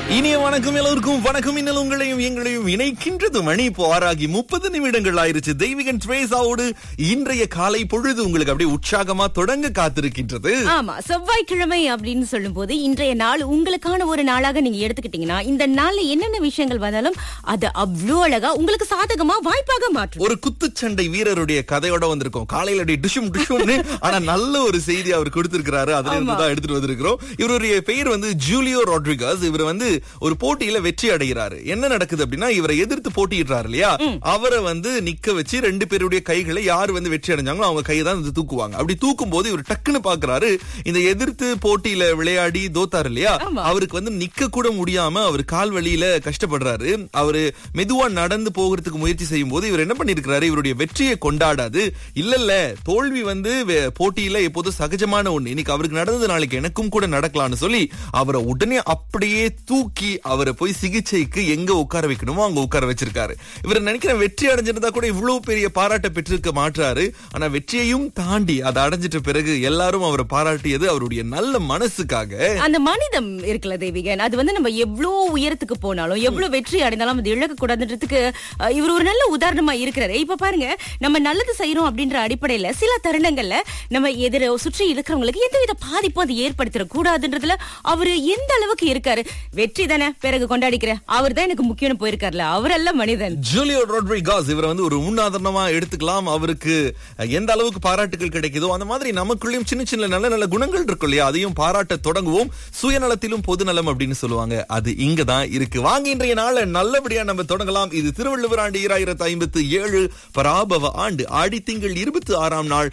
இனிய வணக்கம் எல்லோருக்கும். வணக்கம். இன்னும் உங்களையும் எங்களையும் இணைக்கின்றது மணி இப்போ 6 30 நிமிடங்கள் ஆயிருச்சு. தெய்வீகன் ட்ரேஸாவோடு இன்றைய காலை பொழுது உங்களுக்கு அப்படியே உற்சாகமா தொடங்க காத்திருக்கின்றது. ஆமா, செவ்வாய்க்கிழமை அப்படின்னு சொல்லும் போது இன்றைய நாள் உங்களுக்கான ஒரு நாளாக நீங்க எடுத்துக்கிட்டீங்கன்னா இந்த நாள்ல என்னென்ன விஷயங்கள் வந்தாலும் அது அவ்வளோ அழகா உங்களுக்கு சாதகமா வாய்ப்பாக மாற்றும். ஒரு குத்துச்சண்டை வீரருடைய கதையோட வந்திருக்கோம். காலையில அப்படியே டிஷும் டிஷும்னு ஆனா நல்ல ஒரு செய்தி அவர் கொடுத்திருக்கிறாரு. அதுல இருந்து தான் எடுத்துட்டு வந்திருக்கிறோம். இவருடைய பெயர் வந்து ஜூலியோ ராட்ரிகஸ். இவர் வந்து ஒரு போட்டியில வெற்றி அடைகிறாரு. என்ன நடக்குது அப்படின்னா, இவரை எதிர்த்து போட்டியிடுறாரு இல்லையா, அவரை வந்து நிக்க வச்சு 2 பேருடைய கைகளை யார் வந்து வெற்றி அடைஞ்சாங்களோ அவங்க கையை தான் தூக்குவாங்க. அப்படி தூக்கும் போது இவர் டக்குன்னு பாக்குறாரு, இந்த எதிர்த்து போட்டியில விளையாடி தோத்தாரு இல்லையா, அவருக்கு வந்து நிக்க கூட முடியாம அவர் கால் வலியில கஷ்டப்படுறாரு. அவரு மெதுவா நடந்து போகிறதுக்கு முயற்சி செய்யும் போது இவர் என்ன பண்ணிருக்கிறாரு, இவருடைய வெற்றியை கொண்டாடாது, இல்ல தோல்வி வந்து போட்டியில எப்போதும் சகஜமான ஒண்ணு, இன்னைக்கு அவருக்கு நடந்தது நாளைக்கு எனக்கும் கூட நடக்கலாம்னு சொல்லி அவரை உடனே அப்படியே தூக்கி அவரை போய் சிகிச்சைக்கு எங்க உட்கார வைக்கணுமோ அங்க உட்கார வச்சிருக்காரு. இவர் நினைக்கிற வெற்றி அடைஞ்சிருந்தா கூட இவ்வளவு பெரிய பாராட்ட பெற்றிருக்க மாட்டாரு. ஆனா வெற்றியையும் தாண்டி அதை அடைஞ்சிட்ட பிறகு எல்லாரும் அவரை பாராட்டியது அவருடைய நல்ல மனசுக்காக. அந்த மனிதம் இருக்குல்ல தெய்வீகன், அது வந்து நம்ம எவ்வளவு உயரத்துக்கு போனாலும் எவ்வளவு வெற்றி அடைந்தாலும் அது இழக்க கூடாதுன்றதுக்கு இவர் ஒரு நல்ல உதாரணமா இருக்கிறாரு. இப்ப பாருங்க, நம்ம நல்லது செய்யறோம் அப்படின்ற அடிப்படையில சில தருணங்கள்ல நம்ம எதிர சுற்றி இருக்கிறவங்களுக்கு எந்தவித பாதிப்பும் அது ஏற்படுத்திட கூடாதுன்றதுல அவரு எந்த அளவுக்கு இருக்காரு. வெற்றி தானே பிறகு கொண்டாடிக்கிற அவர் தான் எனக்கு முக்கியம் போயிருக்காருல, அவர் அல்ல மனிதன். ஜூலியோ ராட்ரிகஸ் இவரை வந்து ஒரு முன்னுதாரணமா எடுத்துக்கலாம். அவருக்கு எந்த அளவுக்கு பாராட்டுகள் கிடைக்குதோ அந்த மாதிரி நமக்குள்ளேயும் சின்ன சின்ன நல்ல நல்ல குணங்கள் இருக்கும் இல்லையா, அதையும் பாராட்ட தொடங்குவோம். சுயநலத்திலும் பொதுநலம் அப்படின்னு சொல்லுவாங்க, அது இங்கதான் இருக்கு. வாங்க இன்றைய நாளை நல்லபடியா நம்ம தொடங்கலாம். இது திருவள்ளுவர் ஆண்டு 2057 பராபவ ஆண்டு ஆடி திங்கள் 26ஆம் நாள்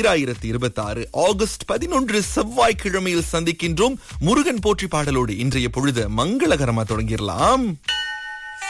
2026 ஆகஸ்ட் 11 செவ்வாய்க்கிழமையில் சந்திக்கின்றோம். முருகன் போற்றி பாடலோடு இன்றைய பொழுது மங்களகரமா தொடங்கிடலாம்.